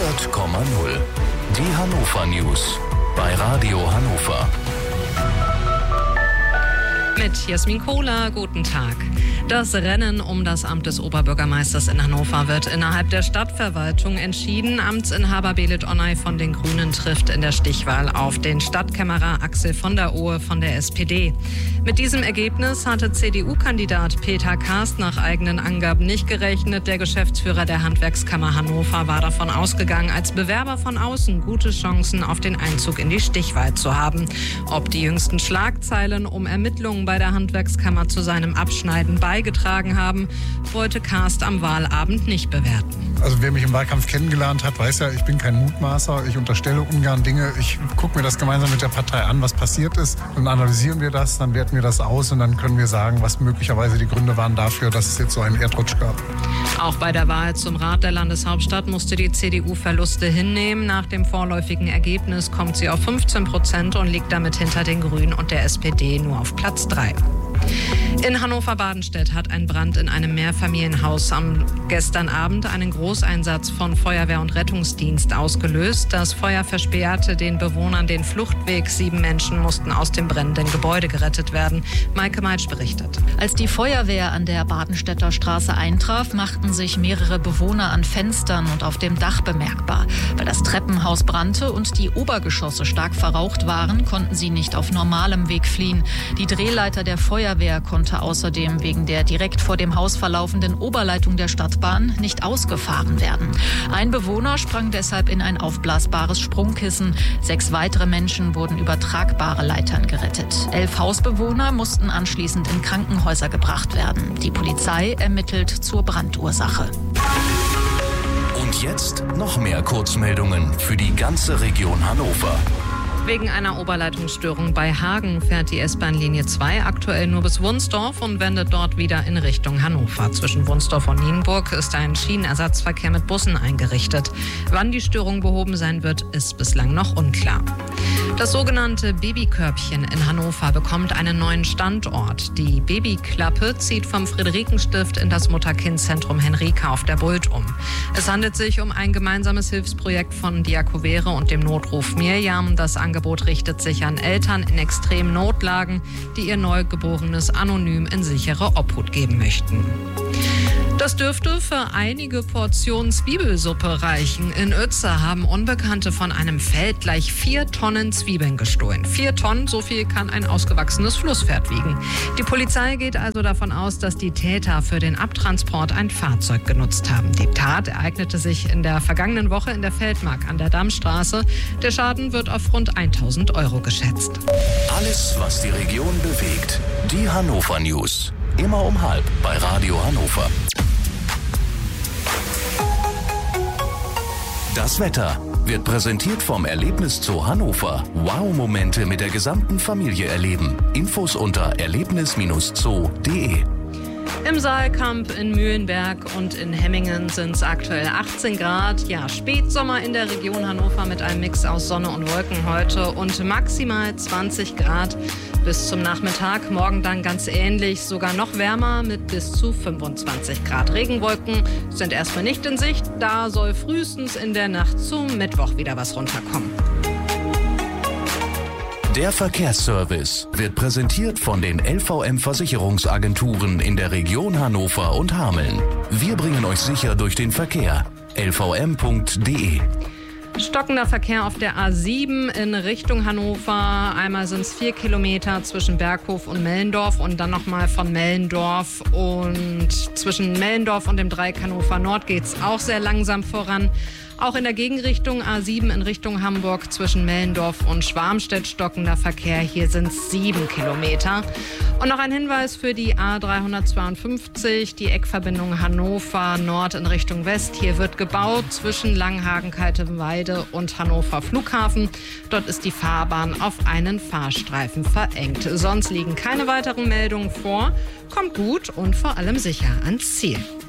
Die Hannover News bei Radio Hannover. Mit Jasmin Kohler, guten Tag. Das Rennen um das Amt des Oberbürgermeisters in Hannover wird innerhalb der Stadtverwaltung entschieden. Amtsinhaber Belit Onay von den Grünen trifft in der Stichwahl auf den Stadtkämmerer Axel von der Ohe von der SPD. Mit diesem Ergebnis hatte CDU-Kandidat Peter Karst nach eigenen Angaben nicht gerechnet. Der Geschäftsführer der Handwerkskammer Hannover war davon ausgegangen, als Bewerber von außen gute Chancen auf den Einzug in die Stichwahl zu haben. Ob die jüngsten Schlagzeilen um Ermittlungen bei der Handwerkskammer zu seinem Abschneiden beigetragen haben, wollte Karst am Wahlabend nicht bewerten. Also wer mich im Wahlkampf kennengelernt hat, weiß ja, ich bin kein Mutmaßer. Ich unterstelle ungern Dinge. Ich gucke mir das gemeinsam mit der Partei an, was passiert ist. Dann analysieren wir das, dann werten wir das aus und dann können wir sagen, was möglicherweise die Gründe waren dafür, dass es jetzt so einen Erdrutsch gab. Auch bei der Wahl zum Rat der Landeshauptstadt musste die CDU Verluste hinnehmen. Nach dem vorläufigen Ergebnis kommt sie auf 15% und liegt damit hinter den Grünen und der SPD nur auf Platz 3. In Hannover-Badenstedt hat ein Brand in einem Mehrfamilienhaus gestern Abend einen Großeinsatz von Feuerwehr und Rettungsdienst ausgelöst. Das Feuer versperrte den Bewohnern den Fluchtweg. 7 Menschen mussten aus dem brennenden Gebäude gerettet werden. Maike Meitsch berichtet. Als die Feuerwehr an der Badenstedter Straße eintraf, machten sich mehrere Bewohner an Fenstern und auf dem Dach bemerkbar. Weil das Treppenhaus brannte und die Obergeschosse stark verraucht waren, konnten sie nicht auf normalem Weg fliehen. Die Drehleiter der Feuerwehr konnte außerdem wegen der direkt vor dem Haus verlaufenden Oberleitung der Stadtbahn nicht ausgefahren werden. Ein Bewohner sprang deshalb in ein aufblasbares Sprungkissen. 6 weitere Menschen wurden über tragbare Leitern gerettet. 11 Hausbewohner mussten anschließend in Krankenhäuser gebracht werden. Die Polizei ermittelt zur Brandursache. Und jetzt noch mehr Kurzmeldungen für die ganze Region Hannover. Wegen einer Oberleitungsstörung bei Hagen fährt die S-Bahn-Linie 2 aktuell nur bis Wunsdorf und wendet dort wieder in Richtung Hannover. Zwischen Wunsdorf und Nienburg ist ein Schienenersatzverkehr mit Bussen eingerichtet. Wann die Störung behoben sein wird, ist bislang noch unklar. Das sogenannte Babykörbchen in Hannover bekommt einen neuen Standort. Die Babyklappe zieht vom Friederikenstift in das Mutter-Kind-Zentrum Henrika auf der Bult um. Es handelt sich um ein gemeinsames Hilfsprojekt von Diakovere und dem Notruf Mirjam. Das Angebot richtet sich an Eltern in extremen Notlagen, die ihr Neugeborenes anonym in sichere Obhut geben möchten. Das dürfte für einige Portionen Zwiebelsuppe reichen. In Uetze haben Unbekannte von einem Feld gleich 4 Tonnen Zwiebeln gestohlen. 4 Tonnen, so viel kann ein ausgewachsenes Flusspferd wiegen. Die Polizei geht also davon aus, dass die Täter für den Abtransport ein Fahrzeug genutzt haben. Die Tat ereignete sich in der vergangenen Woche in der Feldmark an der Dammstraße. Der Schaden wird auf rund 1.000 € geschätzt. Alles, was die Region bewegt. Die Hannover News. Immer um 12:30 bei Radio Hannover. Das Wetter wird präsentiert vom Erlebniszoo Hannover. Wow-Momente mit der gesamten Familie erleben. Infos unter erlebnis-zoo.de. Im Saalkamp, in Mühlenberg und in Hemmingen sind es aktuell 18 Grad. Ja, Spätsommer in der Region Hannover mit einem Mix aus Sonne und Wolken heute und maximal 20 Grad bis zum Nachmittag. Morgen dann ganz ähnlich, sogar noch wärmer mit bis zu 25 Grad. Regenwolken sind erstmal nicht in Sicht. Da soll frühestens in der Nacht zum Mittwoch wieder was runterkommen. Der Verkehrsservice wird präsentiert von den LVM-Versicherungsagenturen in der Region Hannover und Hameln. Wir bringen euch sicher durch den Verkehr. lvm.de. Stockender Verkehr auf der A7 in Richtung Hannover. Einmal sind es 4 Kilometer zwischen Berghof und Mellendorf und dann nochmal von Mellendorf. Und zwischen Mellendorf und dem Dreieck Hannover Nord geht es auch sehr langsam voran. Auch in der Gegenrichtung A7 in Richtung Hamburg zwischen Mellendorf und Schwarmstedt stockender Verkehr. Hier sind es 7 Kilometer. Und noch ein Hinweis für die A352, die Eckverbindung Hannover Nord in Richtung West. Hier wird gebaut zwischen Langhagen, Kalteweide und Hannover Flughafen. Dort ist die Fahrbahn auf einen Fahrstreifen verengt. Sonst liegen keine weiteren Meldungen vor. Kommt gut und vor allem sicher ans Ziel.